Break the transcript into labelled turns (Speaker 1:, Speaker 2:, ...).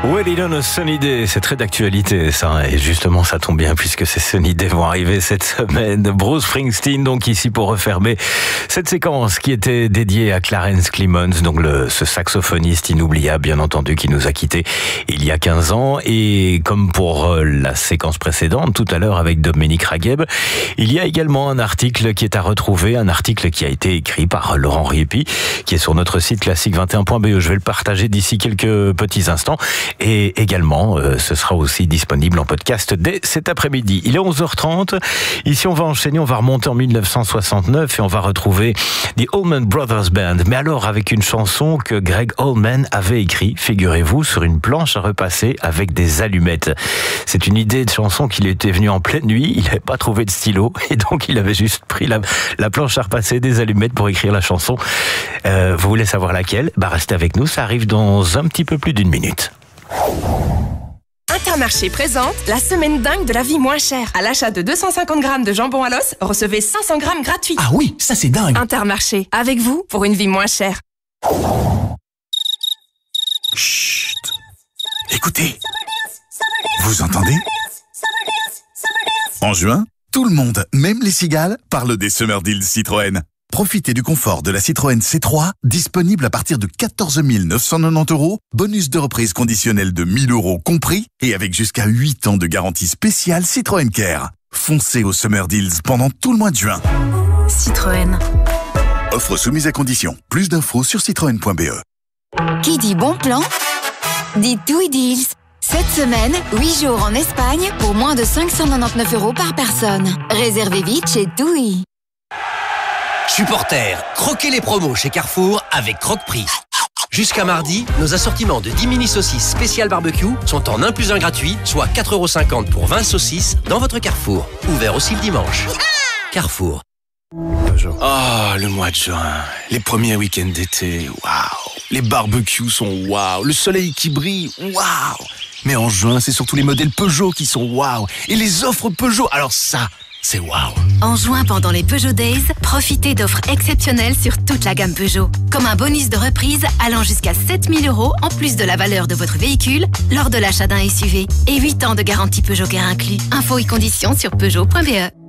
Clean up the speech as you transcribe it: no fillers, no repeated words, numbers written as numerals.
Speaker 1: Well It on a Sunny Day, c'est très d'actualité ça, et justement ça tombe bien puisque ces Sunny Day vont arriver cette semaine. Bruce Springsteen donc ici pour refermer cette séquence qui était dédiée à Clarence Clemons, donc ce saxophoniste inoubliable bien entendu qui nous a quittés il y a 15 ans, et comme pour la séquence précédente tout à l'heure avec Dominique Ragheb, il y a également un article qui est à retrouver, un article qui a été écrit par Laurent Riepi qui est sur notre site classique21.be. Je vais le partager d'ici quelques petits instants. Et également, ce sera aussi disponible en podcast dès cet après-midi. Il est 11h30. Ici, on va enchaîner, on va remonter en 1969 et on va retrouver The Allman Brothers Band. Mais alors, avec une chanson que Gregg Allman avait écrite, figurez-vous, sur une planche à repasser avec des allumettes. C'est une idée de chanson qu'il était venu en pleine nuit. Il n'avait pas trouvé de stylo et donc il avait juste pris la planche à repasser, des allumettes pour écrire la chanson. Vous voulez savoir laquelle? Restez avec nous, ça arrive dans un petit peu plus d'une minute.
Speaker 2: Intermarché présente la semaine dingue de la vie moins chère. À l'achat de 250 grammes de jambon à l'os, recevez 500 grammes gratuits.
Speaker 3: Ah oui, ça c'est dingue.
Speaker 2: Intermarché, avec vous pour une vie moins chère.
Speaker 3: Chut. Écoutez. Vous entendez? En juin, tout le monde, même les cigales, parle des Summer Deals Citroën. Profitez du confort de la Citroën C3, disponible à partir de 14 990 €, bonus de reprise conditionnel de 1 000 € compris, et avec jusqu'à 8 ans de garantie spéciale Citroën Care. Foncez aux Summer Deals pendant tout le mois de juin.
Speaker 4: Citroën.
Speaker 3: Offre soumise à condition. Plus d'infos sur citroën.be.
Speaker 4: Qui dit bon plan dit TUI Deals. Cette semaine, 8 jours en Espagne pour moins de 599 € par personne. Réservez vite chez TUI.
Speaker 5: Supporters, croquez les promos chez Carrefour avec Croque-Prix. Jusqu'à mardi, nos assortiments de 10 mini saucisses spéciales barbecue sont en 1 + 1 gratuit, soit 4,50 € pour 20 saucisses dans votre Carrefour. Ouvert aussi le dimanche. Carrefour.
Speaker 6: Ah, le mois de juin, les premiers week-ends d'été, waouh. Les barbecues sont waouh, le soleil qui brille, waouh. Mais en juin, c'est surtout les modèles Peugeot qui sont waouh. Et les offres Peugeot, alors ça, c'est waouh.
Speaker 7: En juin, pendant les Peugeot Days, profitez d'offres exceptionnelles sur toute la gamme Peugeot. Comme un bonus de reprise allant jusqu'à 7 000 € en plus de la valeur de votre véhicule lors de l'achat d'un SUV. Et 8 ans de garantie Peugeot Care inclus. Infos et conditions sur Peugeot.be.